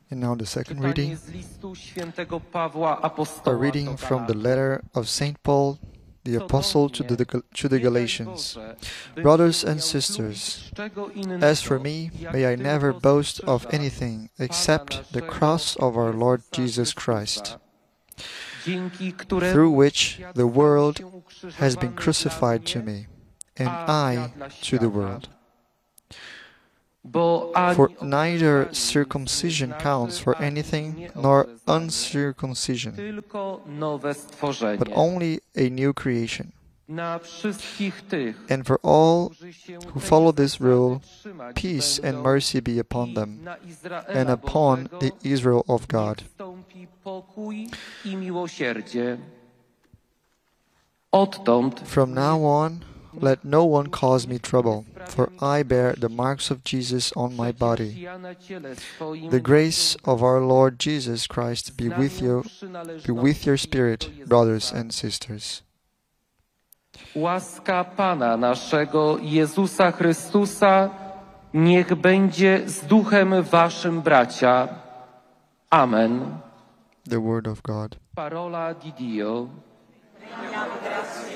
And now the second reading, a reading from the letter of St. Paul, the Apostle to the Galatians. Brothers and sisters, as for me, may I never boast of anything except the cross of our Lord Jesus Christ, through which the world has been crucified to me, and I to the world. For neither circumcision counts for anything, nor uncircumcision, but only a new creation. And for all who follow this rule, peace and mercy be upon them, and upon the Israel of God. From now on, let no one cause me trouble, for I bear the marks of Jesus on my body. The grace of our Lord Jesus Christ be with you, be with your spirit, brothers and sisters. Łaska Pana naszego Jezusa Chrystusa niech będzie z duchem waszym, bracia. Amen. The word of God. Parola di Dio.